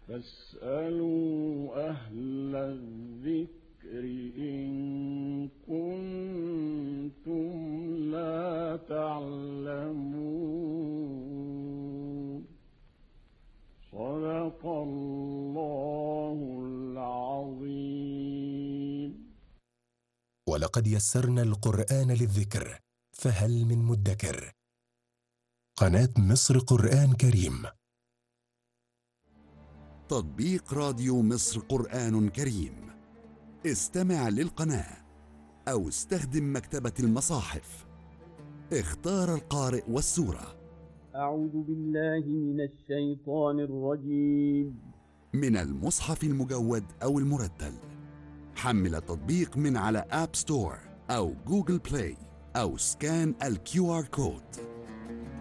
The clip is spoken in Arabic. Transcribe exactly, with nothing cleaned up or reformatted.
فاسألوا أهل الذكر إن كنتم لا تعلمون. صدق الله العظيم. ولقد يسرنا القرآن للذكر فهل من مدكر. قناة مصر قرآن كريم. تطبيق راديو مصر قرآن كريم. استمع للقناة أو استخدم مكتبة المصاحف. اختار القارئ والسورة. أعوذ بالله من الشيطان الرجيم. من المصحف المجود أو المرتل. حمل التطبيق من على آب ستور أو جوجل بلاي أو سكان الكيو آر كود.